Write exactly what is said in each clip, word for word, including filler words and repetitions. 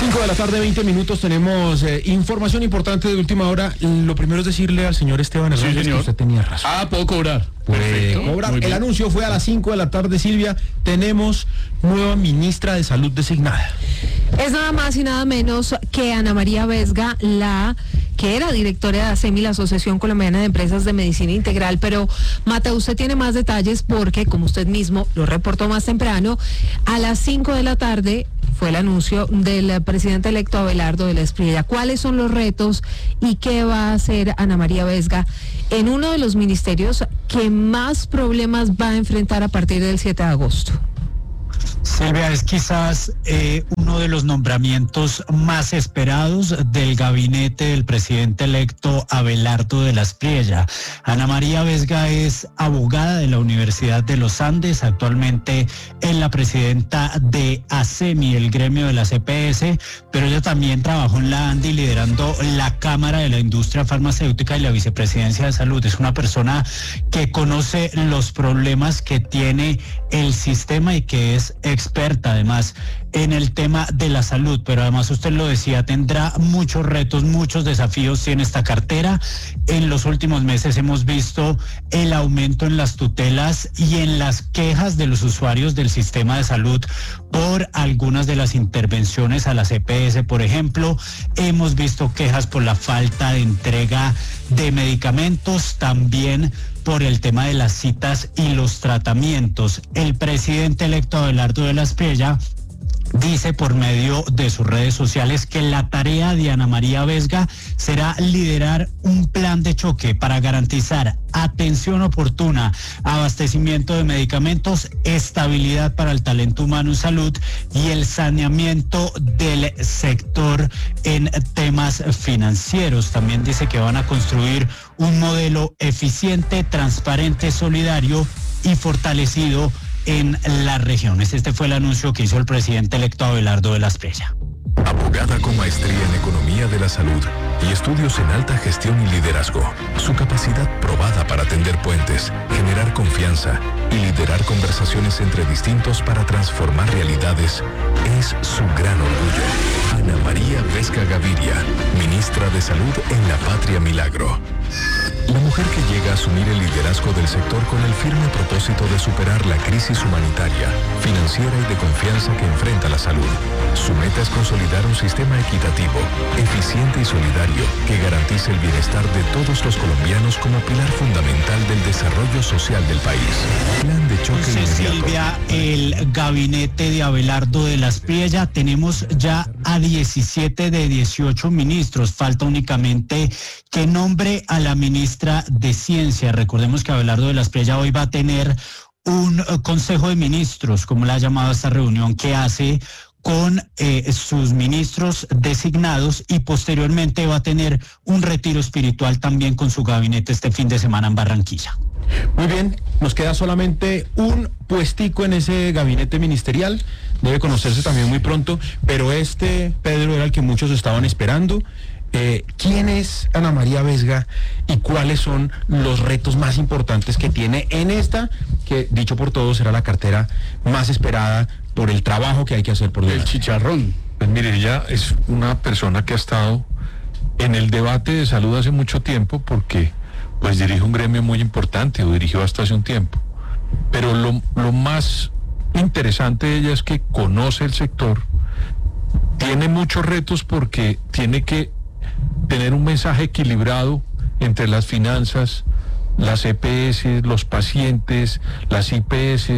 cinco de la tarde, veinte minutos, tenemos eh, información importante de última hora. Lo primero es decirle al señor Esteban Hernández, sí, señor, que usted tenía razón. Ah, puedo cobrar. Puede cobrar. El anuncio fue a las cinco de la tarde, Silvia. Tenemos nueva ministra de Salud designada. Es nada más y nada menos que Ana María Vesga, la que era directora de ASEMI, la Asociación Colombiana de Empresas de Medicina Integral. Pero, Mateo, usted tiene más detalles porque, como usted mismo lo reportó más temprano, a las cinco de la tarde fue el anuncio del presidente electo Abelardo de la Espriella. ¿Cuáles son los retos y qué va a hacer Ana María Vesga en uno de los ministerios que más problemas va a enfrentar a partir del siete de agosto? Silvia, es quizás eh, uno de los nombramientos más esperados del gabinete del presidente electo Abelardo de la Espriella. Ana María Vesga es abogada de la Universidad de los Andes, actualmente es la presidenta de ASEMI, el gremio de la C P S, pero ella también trabajó en la ANDI liderando la Cámara de la Industria Farmacéutica y la Vicepresidencia de Salud. Es una persona que conoce los problemas que tiene el sistema y que es experta además en el tema de la salud, pero además usted lo decía, tendrá muchos retos, muchos desafíos en esta cartera. En los últimos meses hemos visto el aumento en las tutelas y en las quejas de los usuarios del sistema de salud por algunas de las intervenciones a la C P S, por ejemplo. Hemos visto quejas por la falta de entrega de medicamentos, también por el tema de las citas y los tratamientos. El presidente electo Abelardo de la Espriella dice por medio de sus redes sociales que la tarea de Ana María Vesga será liderar un plan de choque para garantizar atención oportuna, abastecimiento de medicamentos, estabilidad para el talento humano en salud y el saneamiento del sector en temas financieros. También dice que van a construir un modelo eficiente, transparente, solidario y fortalecido en las regiones. Este fue el anuncio que hizo el presidente electo Abelardo de la Espriella. Abogada con maestría en Economía de la Salud y estudios en Alta Gestión y Liderazgo. Su capacidad probada para tender puentes, generar confianza y liderar conversaciones entre distintos para transformar realidades es su gran orgullo. Ana María Vesga Gaviria, ministra de Salud en la Patria Milagro. La mujer que llega a asumir el liderazgo del sector con el firme propósito de superar la crisis humanitaria, financiera y de confianza que enfrenta la salud. Su meta es consolidar un sistema equitativo, eficiente y solidario que garantice el bienestar de todos los colombianos como pilar fundamental del desarrollo social del país. Plan de choque Entonces, inmediato. Silvia, el gabinete de Abelardo de la Espriella, tenemos ya a diecisiete de dieciocho ministros. Falta únicamente que nombre a la ministra de Ciencia. Recordemos que Abelardo de la Espriella hoy va a tener un uh, consejo de ministros, como la ha llamado esta reunión, que hace con eh, sus ministros designados, y posteriormente va a tener un retiro espiritual también con su gabinete este fin de semana en Barranquilla. Muy bien, nos queda solamente un puestico en ese gabinete ministerial, debe conocerse también muy pronto, pero este, Pedro, era el que muchos estaban esperando. Eh, ¿Quién es Ana María Vesga y cuáles son los retos más importantes que tiene en esta, que dicho por todos será la cartera más esperada por el trabajo que hay que hacer por delante? El chicharrón. Pues mire, ella es una persona que ha estado en el debate de salud hace mucho tiempo, porque pues dirige un gremio muy importante, o dirigió hasta hace un tiempo. Pero lo, lo más interesante de ella es que conoce el sector, tiene muchos retos porque tiene que tener un mensaje equilibrado entre las finanzas, las E P S, los pacientes, las I P S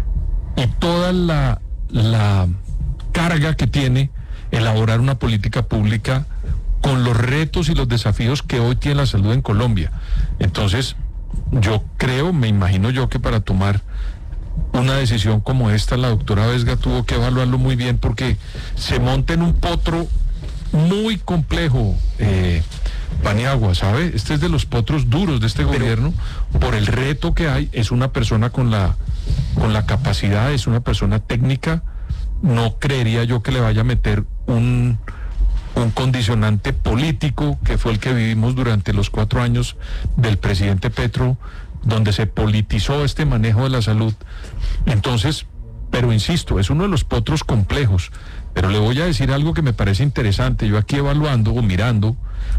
y toda la, la carga que tiene elaborar una política pública con los retos y los desafíos que hoy tiene la salud en Colombia. Entonces, yo creo, me imagino yo que para tomar una decisión como esta, la doctora Vesga tuvo que evaluarlo muy bien, porque se monta en un potro muy complejo, eh, Paniagua, ¿sabe? Este es de los potros duros de este Pero, gobierno, por el reto que hay. Es una persona con la, con la capacidad, es una persona técnica. No creería yo que le vaya a meter un, un condicionante político, que fue el que vivimos durante los cuatro años del presidente Petro, donde se politizó este manejo de la salud. Entonces, pero insisto, es uno de los potros complejos. Pero le voy a decir algo que me parece interesante. Yo aquí evaluando o mirando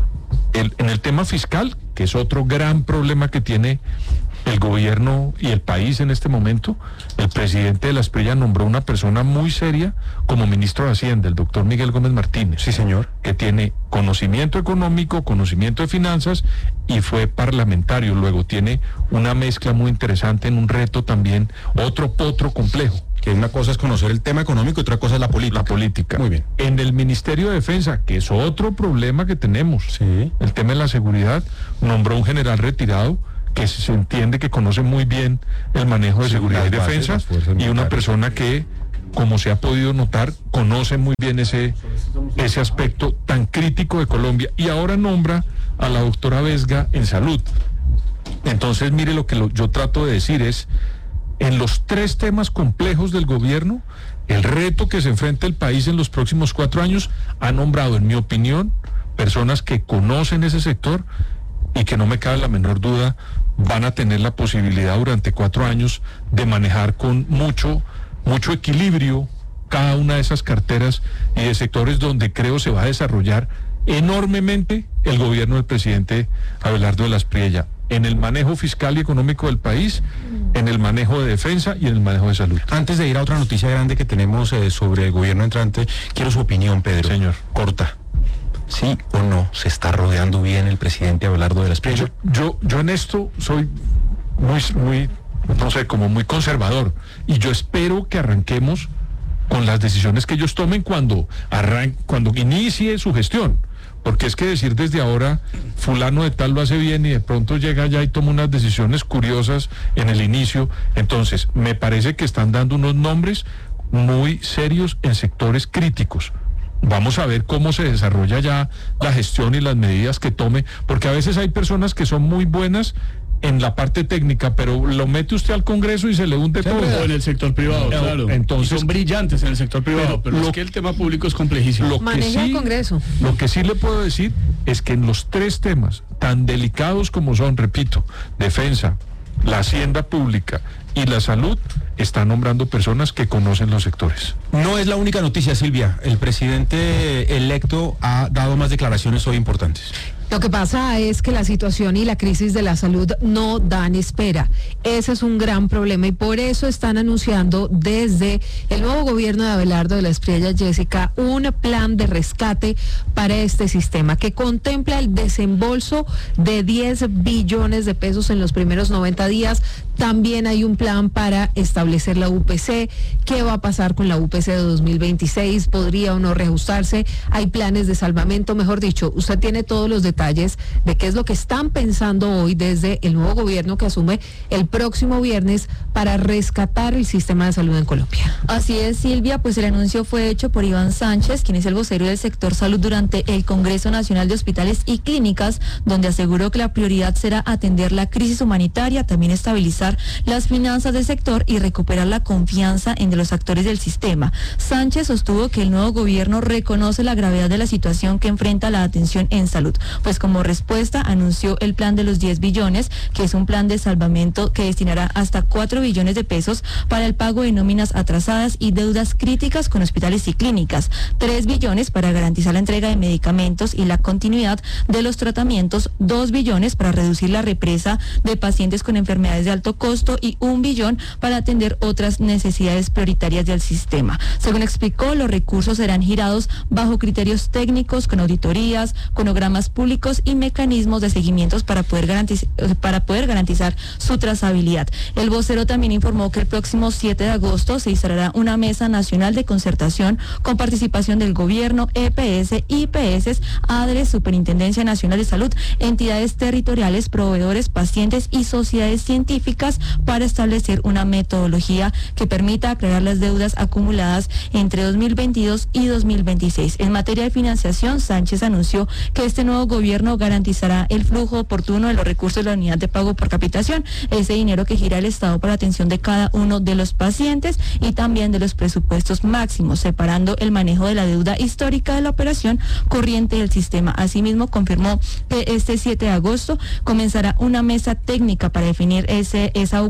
el, en el tema fiscal, que es otro gran problema que tiene el gobierno y el país en este momento. El presidente de la Asprilla nombró una persona muy seria como ministro de Hacienda, el doctor Miguel Gómez Martínez. Sí, señor. Que tiene conocimiento económico, conocimiento de finanzas y fue parlamentario. Luego tiene una mezcla muy interesante en un reto también, otro potro complejo. Que una cosa es conocer el tema económico y otra cosa es la política. La política. Muy bien. En el Ministerio de Defensa, que es otro problema que tenemos, sí. El tema de la seguridad, nombró un general retirado que se entiende que conoce muy bien el manejo de sí, seguridad y defensa, y una persona que, como se ha podido notar, conoce muy bien ese, ese aspecto tan crítico de Colombia, y ahora nombra a la doctora Vesga en salud. Entonces, mire, lo que lo, yo trato de decir es, en los tres temas complejos del gobierno, el reto que se enfrenta el país en los próximos cuatro años, ha nombrado, en mi opinión, personas que conocen ese sector y que no me cabe la menor duda van a tener la posibilidad durante cuatro años de manejar con mucho, mucho equilibrio cada una de esas carteras y de sectores donde creo se va a desarrollar enormemente el gobierno del presidente Abelardo de la Asprilla, en el manejo fiscal y económico del país, en el manejo de defensa y en el manejo de salud. Antes de ir a otra noticia grande que tenemos eh, sobre el gobierno entrante, quiero su opinión, Pedro. Señor. Corta. ¿Sí o no se está rodeando bien el presidente Abelardo de la Asprilla? Yo, yo, yo en esto soy muy, muy, no sé, como muy conservador, y yo espero que arranquemos con las decisiones que ellos tomen cuando arran cuando inicie su gestión, porque es que decir desde ahora fulano de tal lo hace bien y de pronto llega allá y toma unas decisiones curiosas en el inicio. Entonces me parece que están dando unos nombres muy serios en sectores críticos. Vamos a ver cómo se desarrolla ya la gestión y las medidas que tome, porque a veces hay personas que son muy buenas en la parte técnica, pero lo mete usted al Congreso y se le hunde todo. O en el sector privado, no, claro. Entonces, y son brillantes en el sector privado, pero, pero lo, es que el tema público es complejísimo. Lo Maneja que sí, el Congreso. Lo que sí le puedo decir es que en los tres temas tan delicados como son, repito, defensa, la hacienda pública y la salud, está nombrando personas que conocen los sectores. No es la única noticia, Silvia. El presidente electo ha dado más declaraciones hoy importantes. Lo que pasa es que la situación y la crisis de la salud no dan espera. Ese es un gran problema y por eso están anunciando desde el nuevo gobierno de Abelardo de la Asprilla, Jessica, un plan de rescate para este sistema que contempla el desembolso de diez billones de pesos en los primeros noventa días. También hay un plan para establecer la U P C. ¿Qué va a pasar con la U P C de dos mil veintiséis? ¿Podría o no reajustarse? Hay planes de salvamento. Mejor dicho, usted tiene todos los detalles de qué es lo que están pensando hoy desde el nuevo gobierno que asume el próximo viernes para rescatar el sistema de salud en Colombia. Así es, Silvia, pues el anuncio fue hecho por Iván Sánchez, quien es el vocero del sector salud durante el Congreso Nacional de Hospitales y Clínicas, donde aseguró que la prioridad será atender la crisis humanitaria, también estabilizar las finanzas del sector y recuperar la confianza entre los actores del sistema. Sánchez sostuvo que el nuevo gobierno reconoce la gravedad de la situación que enfrenta la atención en salud, pues como respuesta anunció el plan de los diez billones, que es un plan de salvamento que destinará hasta cuatro billones de pesos para el pago de nóminas atrasadas y deudas críticas con hospitales y clínicas, tres billones para garantizar la entrega de medicamentos y la continuidad de los tratamientos, dos billones para reducir la represa de pacientes con enfermedades de alto costo y un billón para atender otras necesidades prioritarias del sistema. Según explicó, los recursos serán girados bajo criterios técnicos, con auditorías, cronogramas públicos y mecanismos de seguimientos para poder garantizar, para poder garantizar su trazabilidad. El vocero también informó que el próximo siete de agosto se instalará una mesa nacional de concertación con participación del gobierno, E P S, I P S, ADRES, Superintendencia Nacional de Salud, entidades territoriales, proveedores, pacientes y sociedades científicas para establecer una metodología que permita aclarar las deudas acumuladas entre dos mil veintidós y dos mil veintiséis. En materia de financiación, Sánchez anunció que este nuevo gobierno garantizará el flujo oportuno de los recursos de la unidad de pago por capitación, ese dinero que gira el Estado para atención de cada uno de los pacientes y también de los presupuestos máximos, separando el manejo de la deuda histórica de la operación corriente del sistema. Asimismo, confirmó que este siete de agosto comenzará una mesa técnica para definir ese, esa U P C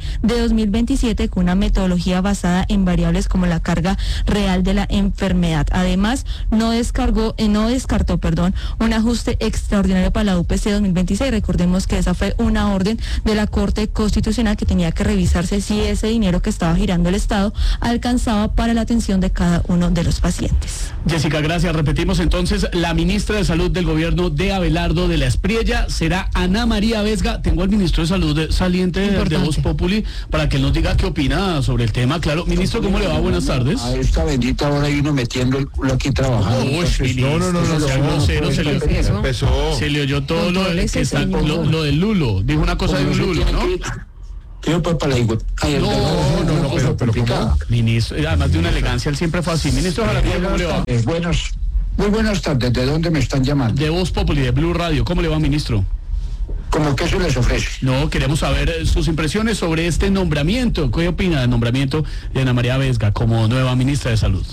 de dos mil veintisiete con una metodología basada en variables como la carga real de la enfermedad. Además, no descargó, eh, no descartó, perdón, un ajuste extraordinario para la U P C dos mil veintiséis. Recordemos que esa fue una orden de la Corte Constitucional que tenía que revisarse si ese dinero que estaba girando el Estado alcanzaba para la atención de cada uno de los pacientes. Jessica, gracias. Repetimos entonces, la ministra de Salud del gobierno de Abelardo de la Espriella será Ana María Vesga. Tengo al ministro de Salud saliente de, de Voz Populi para que él nos diga qué opina sobre el tema. Claro, ministro, ¿cómo le va? Buenas tardes. A esta bendita hora hay uno metiendo el culo aquí trabajando. Uy, Entonces, no, no, no, no, no, sea no, grosero, se le Empezó. se le oyó todo lo, Controle que ese está, señor. lo, lo del Lulo. Dijo una cosa de un Lulo, ¿no? Yo pues para la digo, ay, No, no, no, no, pero- pero ¿cómo? Ministro, además de una elegancia, él siempre fue así. Ministro Jaramillo, ¿cómo le va? Buenos, muy buenas tardes. ¿De dónde me están llamando? De Voz Populi, de Blue Radio, ¿cómo le va, ministro? ¿Cómo que se les ofrece? No, queremos saber eh, sus impresiones sobre este nombramiento. ¿Qué opina del nombramiento de Ana María Vesga como nueva ministra de Salud?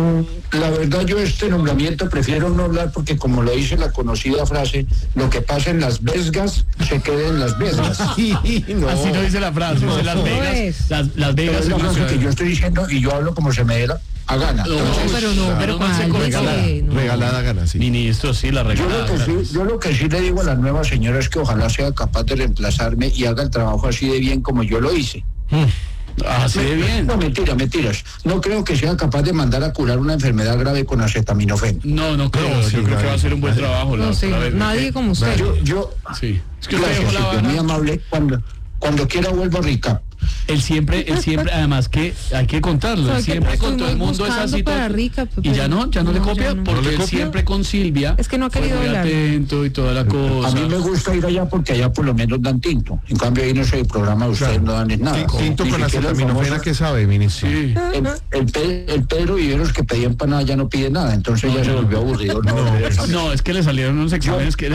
La verdad, yo este nombramiento prefiero no hablar porque, como lo dice la conocida frase, lo que pasa en Las Vesgas se queda en Las Vesgas. Sí, no. Así no dice la frase, dice Las No Vegas. es. Las, Las Pero Vegas es es la una frase ciudad. que yo estoy diciendo y yo hablo como se me dé la a gana. No, Entonces, pero no, pero no se cálmese, regalada, no. Regalada gana, sí. Ministro, sí, la Yo lo, regalada. que sí, yo lo que sí le digo a la nueva señora es que ojalá sea capaz de reemplazarme y haga el trabajo así de bien como yo lo hice. Así de bien. No, mentira, mentiras. No creo que sea capaz de mandar a curar una enfermedad grave con acetaminofén. No, no creo. No, sí, yo creo que nadie. va a ser un buen trabajo. la No, sí, doctora Vesga. nadie como usted. Yo, yo, Sí. Es que usted gracias, dejó la Silvia, muy vara. amable. Cuando, cuando quiera vuelvo a recap. Él siempre, él siempre, además que hay que contarlo, él Ay, que siempre con todo el estuvimos mundo es buscando así. para todo- Rica, y ya no, ya no, le no, copia, ya no. porque ¿No le él copia? siempre con Silvia. Es que no ha fue querido muy hablar. atento y toda la A cosa. mí me gusta ir allá porque allá por lo menos dan tinto. En cambio ahí no soy programa, ustedes no dan es nada. Tinto Ni con siquiera el acetaminofena, famoso- ¿qué sabe, ministro? Sí. El, el, Pe- el Pedro Viveros que pedía empanada ya no pide nada, entonces ya se volvió aburrido. No, no, No, es que le salieron unos exámenes que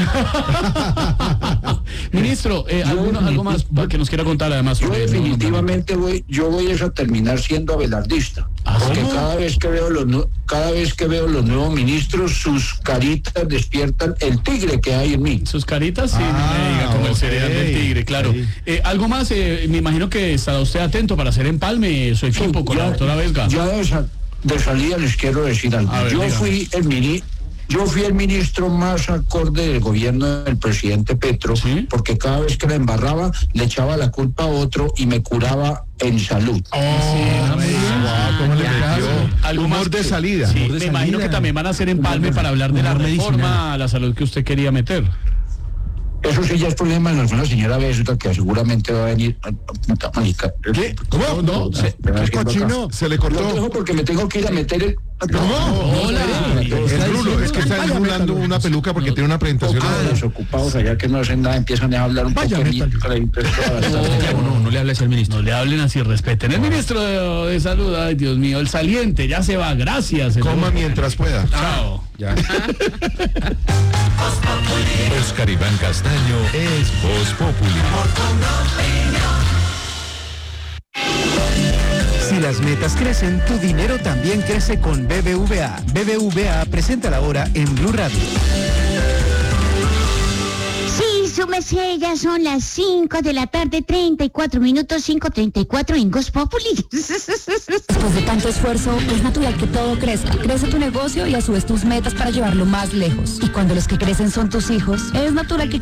Ministro, eh, ¿alguno- algo más para que nos quiera contar además Yo sobre el nuevo definitivamente voy, yo voy a terminar siendo abelardista, ¿Ah, porque sí? cada vez que veo los nu- cada vez que veo los nuevos ministros, sus caritas despiertan el tigre que hay en mí. Sus caritas, sí, Ah, no me diga, como el ok. cereal del tigre, claro. Sí. Eh, algo más, eh, me imagino que estará usted atento para hacer empalme su equipo con la doctora Vesga. Ya de, sa- de salida les quiero decir algo. A ver, Yo dígame. fui el mini, yo fui el ministro más acorde del gobierno del presidente Petro, ¿Sí? porque cada vez que la embarraba le echaba la culpa a otro y me curaba en salud. Sí, no me diga. Guau, ¿cómo le metió? Algo Humor más de que- salida. Sí, Humor de me imagino salida. que también van a hacer empalme para hablar de la Humor reforma medicinal. a la salud que usted quería meter. Eso sí ya es problema de alguna señora Vesga que seguramente va a venir. Puta marica. ¿Qué? ¿Cómo? No, Se- se- me va ¿Qué haciendo cochino? acá. Se le Lo cortó. dejo porque me tengo que ir a meter el. Hola. El rulo, es que está enrulando una peluca porque tiene una presentación. Ah, desocupados allá que no hacen nada, empiezan a hablar un poco de mí, para impresionar bastante. No, no le hables al ministro. No le hablen así, respeten. El ministro de, de Salud, ay Dios mío, el saliente, ya se va, gracias. el- Coma mientras pueda. Chao. Ya. Oscar Iván Castaño es Voz Populi. Si las metas crecen, tu dinero también crece con B B V A. B B V A presenta la hora en Blue Radio. Sí, su merced, ya son las cinco de la tarde, treinta y cuatro minutos, cinco treinta y cuatro en Voz Populi. Después de tanto esfuerzo, es natural que todo crezca. Crece tu negocio y a su vez tus metas para llevarlo más lejos. Y cuando los que crecen son tus hijos, es natural que